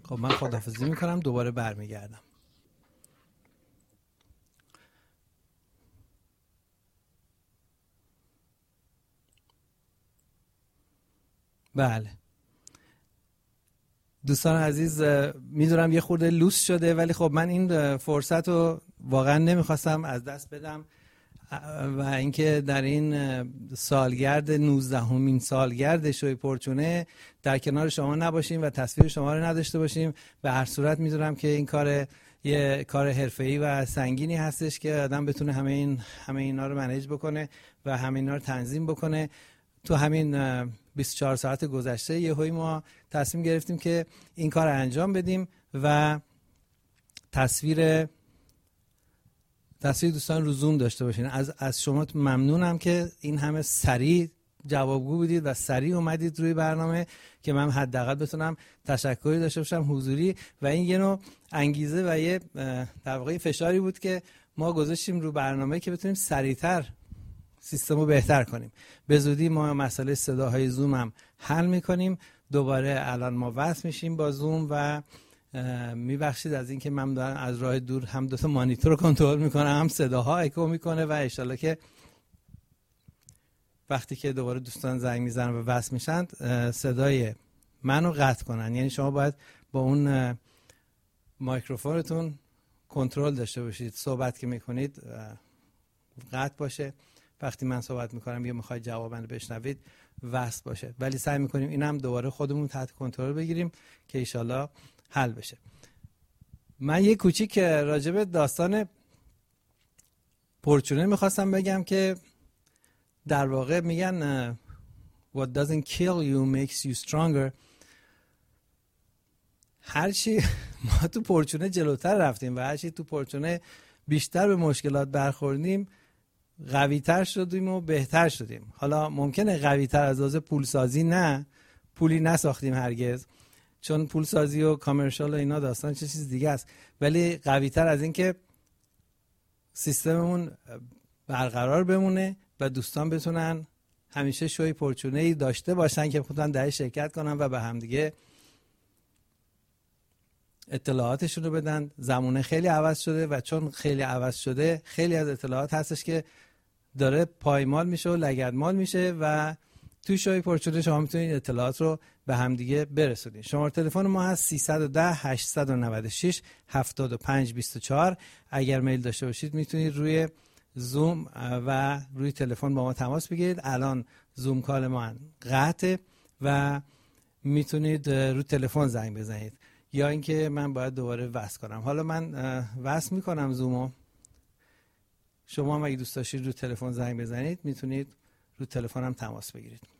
خب من خداحافظی میکنم، دوباره برمیگردم. بله دوستان عزیز، میدونم یه خورده لوس شده، ولی خب من این فرصت رو واقعا نمیخواستم از دست بدم و اینکه در این سالگرد 19مین سالگرد شوی پرچونه در کنار شما نباشیم و تصویر شما رو نداشته باشیم. به هر صورت میدونم که این یه کار حرفه‌ای و سنگینی هستش که آدم بتونه همه اینا رو منیج بکنه و همه اینا رو تنظیم بکنه. تو همین 24 ساعت گذشته یهویی ما تصمیم گرفتیم که این کار رو انجام بدیم و تصویر دوستان رو زوم داشته باشین. از شما ممنونم که این همه سریع جوابگو بودید و سریع اومدید روی برنامه که من حداقل بتونم تشکری داشته باشم حضوری، و این یه نوع انگیزه و یه در واقع فشاری بود که ما گذاشتیم رو برنامه که بتونیم سریعتر سیستم رو بهتر کنیم. به زودی ما مسئله صداهای زوم هم حل میکنیم. دوباره الان ما وصل میشیم با زوم و میبخشید از اینکه من دارم از راه دور هم دو تا مانیتور رو کنترل میکنم، هم صداها اکو میکنه و ان شاءالله که وقتی که دوباره دوستان زنگ میزنن و وصل میشن صدای منو قطع کنن. یعنی شما باید با اون مایکروفونتون کنترل داشته باشید، صحبت که میکنید قطع باشه، وقتی من صحبت میکنم یا میخواید جواب منو بشنوید وصل باشه. ولی سعی میکنیم اینم دوباره خودمون تحت کنترل بگیریم که ان شاءالله حل بشه. من یه کوچیک راجع به داستان پرچونه میخواستم بگم که در واقع میگن what doesn't kill you makes you stronger. هرچی ما تو پرچونه جلوتر رفتیم و هرچی تو پرچونه بیشتر به مشکلات برخوردیم قوی‌تر شدیم و بهتر شدیم. حالا ممکنه قوی‌تر از لحاظ پولسازی نه، پولی نساختیم هرگز، چون پولسازی و کامرشال و اینا داستان چه چیز دیگه است، ولی قوی‌تر از این که سیستممون برقرار بمونه و دوستان بتونن همیشه شوی پرچونه‌ای داشته باشن که خودن در شرکت کنن و به همدیگه اطلاعاتشون رو بدن. زمانه خیلی عوض شده و چون خیلی عوض شده خیلی از اطلاعات هستش که داره پایمال میشه و لگدمال میشه و توی شوی پرچونه شما میتونید اطلاعات رو به همدیگه برسونید. شماره تلفن ما هست 310 896 7524. اگر میل داشته باشید میتونید روی زوم و روی تلفن با ما تماس بگیرید. الان زوم کال ما قطعه و میتونید روی تلفن زنگ بزنید یا اینکه من باید دوباره وصل کنم. حالا من وصل میکنم زومو، شما هم اگه دوست داشتید روی تلفن زنگ بزنید میتونید روی تلفن هم تماس بگیرید.